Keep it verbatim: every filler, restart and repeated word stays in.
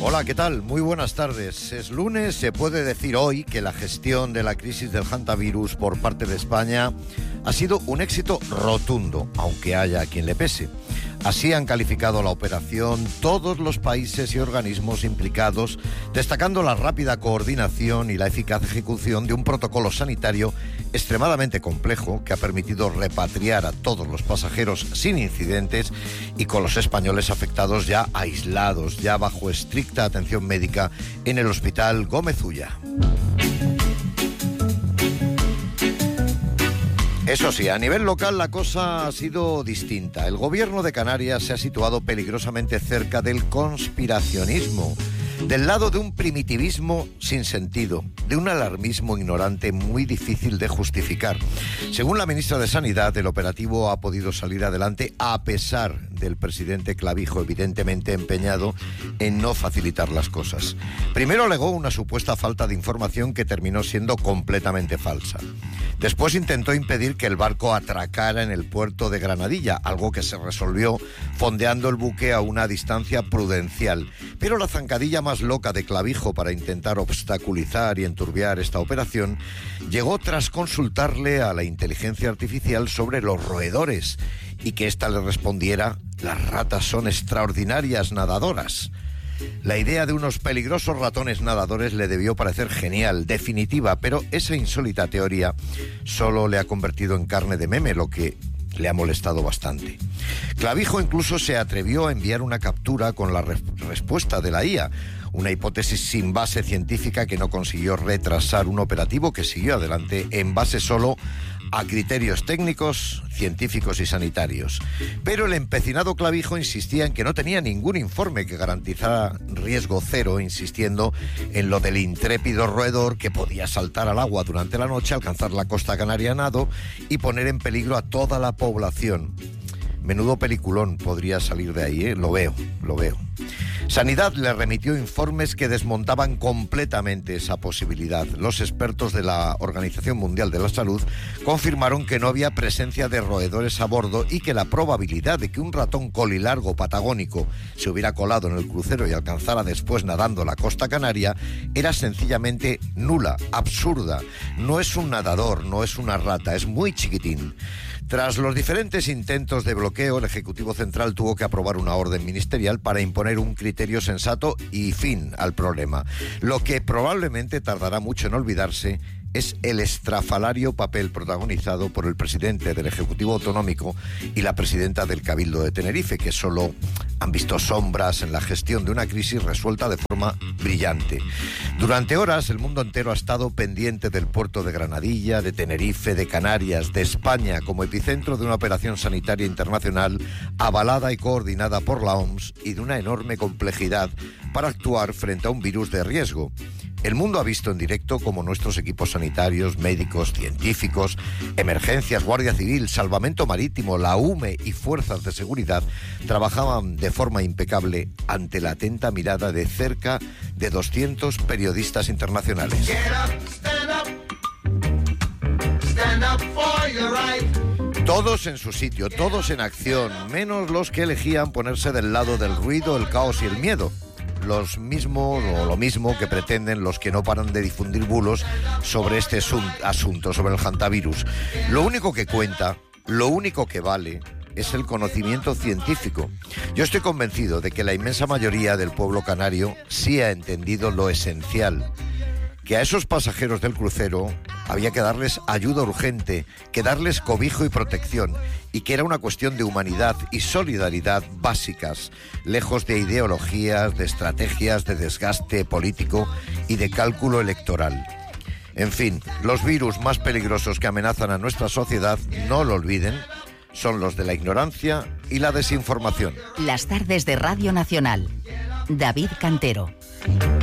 Hola, ¿qué tal? Muy buenas tardes. Es lunes, se puede decir hoy que la gestión de la crisis del hantavirus por parte de España ha sido un éxito rotundo, aunque haya quien le pese. Así han calificado la operación todos los países y organismos implicados, destacando la rápida coordinación y la eficaz ejecución de un protocolo sanitario extremadamente complejo que ha permitido repatriar a todos los pasajeros sin incidentes y con los españoles afectados ya aislados, ya bajo estricta atención médica en el Hospital Gómez Ulla. Eso sí, a nivel local la cosa ha sido distinta. El gobierno de Canarias se ha situado peligrosamente cerca del conspiracionismo, del lado de un primitivismo sin sentido, de un alarmismo ignorante muy difícil de justificar. Según la ministra de Sanidad, el operativo ha podido salir adelante a pesar del presidente Clavijo, evidentemente empeñado en no facilitar las cosas. Primero alegó una supuesta falta de información que terminó siendo completamente falsa. Después intentó impedir que el barco atracara en el puerto de Granadilla, algo que se resolvió fondeando el buque a una distancia prudencial. Pero la zancadilla más loca de Clavijo para intentar obstaculizar y enturbiar esta operación llegó tras consultarle a la inteligencia artificial sobre los roedores y que ésta le respondiera: las ratas son extraordinarias nadadoras. La idea de unos peligrosos ratones nadadores le debió parecer genial, definitiva, pero esa insólita teoría solo le ha convertido en carne de meme, lo que le ha molestado bastante. Clavijo incluso se atrevió a enviar una captura con la re- respuesta de la I A, una hipótesis sin base científica que no consiguió retrasar un operativo que siguió adelante en base solo a criterios técnicos, científicos y sanitarios. Pero el empecinado Clavijo insistía en que no tenía ningún informe que garantizara riesgo cero, insistiendo en lo del intrépido roedor que podía saltar al agua durante la noche, alcanzar la costa canaria a nado y poner en peligro a toda la población. Menudo peliculón podría salir de ahí, ¿eh? Lo veo, lo veo. Sanidad le remitió informes que desmontaban completamente esa posibilidad. Los expertos de la Organización Mundial de la Salud confirmaron que no había presencia de roedores a bordo y que la probabilidad de que un ratón colilargo patagónico se hubiera colado en el crucero y alcanzara después nadando la costa canaria era sencillamente nula, absurda. No es un nadador, no es una rata, es muy chiquitín. Tras los diferentes intentos de bloqueo, el Ejecutivo Central tuvo que aprobar una orden ministerial para imponer un criterio sensato y fin al problema. Lo que probablemente tardará mucho en olvidarse es el estrafalario papel protagonizado por el presidente del Ejecutivo Autonómico y la presidenta del Cabildo de Tenerife, que solo han visto sombras en la gestión de una crisis resuelta de forma brillante. Durante horas el mundo entero ha estado pendiente del puerto de Granadilla, de Tenerife, de Canarias, de España como epicentro de una operación sanitaria internacional avalada y coordinada por la O M S y de una enorme complejidad para actuar frente a un virus de riesgo. El mundo ha visto en directo cómo nuestros equipos sanitarios, médicos, científicos, emergencias, Guardia Civil, Salvamento Marítimo, la U M E y fuerzas de seguridad trabajaban de forma impecable ante la atenta mirada de cerca de doscientos periodistas internacionales. Get up, stand up, stand up for your right. Todos en su sitio, todos en acción, menos los que elegían ponerse del lado del ruido, el caos y el miedo. Los mismos o lo mismo que pretenden los que no paran de difundir bulos sobre este asunto, sobre el hantavirus. Lo único que cuenta, lo único que vale, es el conocimiento científico. Yo estoy convencido de que la inmensa mayoría del pueblo canario sí ha entendido lo esencial, que a esos pasajeros del crucero había que darles ayuda urgente, que darles cobijo y protección, y que era una cuestión de humanidad y solidaridad básicas, lejos de ideologías, de estrategias, de desgaste político y de cálculo electoral. En fin, los virus más peligrosos que amenazan a nuestra sociedad, no lo olviden, son los de la ignorancia y la desinformación. Las tardes de Radio Nacional. David Cantero.